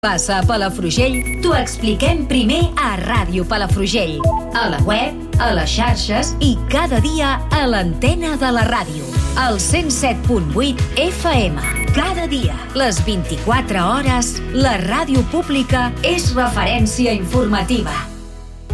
Passa a Palafrugell, t'ho expliquem primer a Ràdio Palafrugell, a la web, a les xarxes i cada dia a l'antena de la ràdio. Al 107.8 FM. Cada dia, les 24 hores, la ràdio pública és referència informativa.